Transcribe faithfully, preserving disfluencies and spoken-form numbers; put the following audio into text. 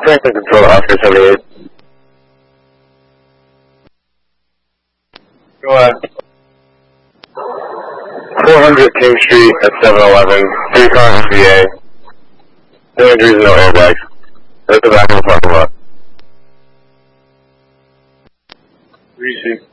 Franklin Control, Oscar seventy-eight. Go ahead. four hundred King Street at seven eleven, three cars V A. No injuries, no airbags. They're at the back of the parking lot. Three C.